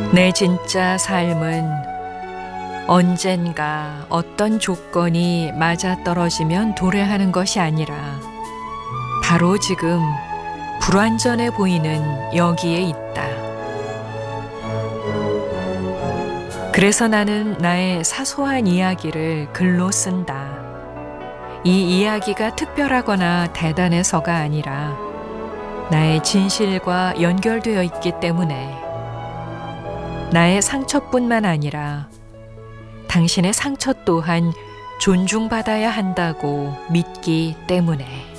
내 진짜 삶은 언젠가 어떤 조건이 맞아떨어지면 도래하는 것이 아니라 바로 지금 불완전해 보이는 여기에 있다. 그래서 나는 나의 사소한 이야기를 글로 쓴다. 이 이야기가 특별하거나 대단해서가 아니라 나의 진실과 연결되어 있기 때문에 나의 상처뿐만 아니라 당신의 상처 또한 존중받아야 한다고 믿기 때문에.